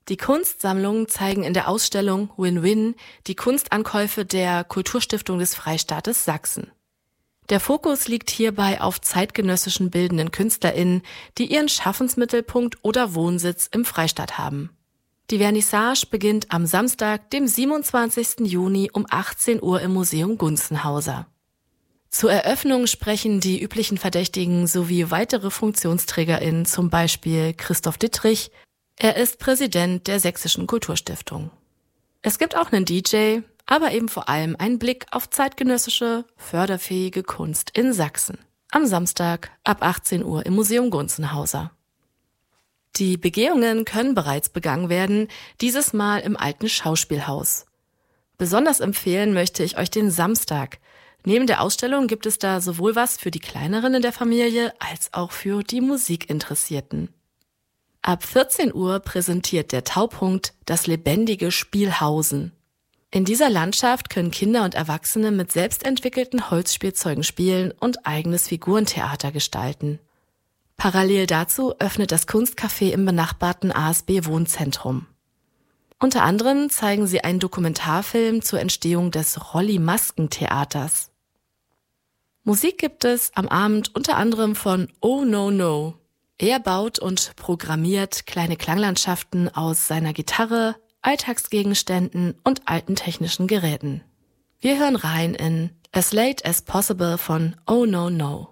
Die Kunstsammlungen zeigen in der Ausstellung Win-Win die Kunstankäufe der Kulturstiftung des Freistaates Sachsen. Der Fokus liegt hierbei auf zeitgenössischen bildenden KünstlerInnen, die ihren Schaffensmittelpunkt oder Wohnsitz im Freistaat haben. Die Vernissage beginnt am Samstag, dem 27. Juni um 18 Uhr im Museum Gunzenhauser. Zur Eröffnung sprechen die üblichen Verdächtigen sowie weitere FunktionsträgerInnen, zum Beispiel Christoph Dittrich. Er ist Präsident der Sächsischen Kulturstiftung. Es gibt auch einen DJ, aber eben vor allem einen Blick auf zeitgenössische, förderfähige Kunst in Sachsen. Am Samstag ab 18 Uhr im Museum Gunzenhauser. Die Begehungen können bereits begangen werden, dieses Mal im alten Schauspielhaus. Besonders empfehlen möchte ich euch den Samstag. Neben der Ausstellung gibt es da sowohl was für die Kleineren in der Familie als auch für die Musikinteressierten. Ab 14 Uhr präsentiert der Taupunkt das lebendige Spielhausen. In dieser Landschaft können Kinder und Erwachsene mit selbstentwickelten Holzspielzeugen spielen und eigenes Figurentheater gestalten. Parallel dazu öffnet das Kunstcafé im benachbarten ASB Wohnzentrum. Unter anderem zeigen sie einen Dokumentarfilm zur Entstehung des Rolli-Masken-Theaters. Musik gibt es am Abend unter anderem von Oh No No. Er baut und programmiert kleine Klanglandschaften aus seiner Gitarre, Alltagsgegenständen und alten technischen Geräten. Wir hören rein in As Late as Possible von Oh No No.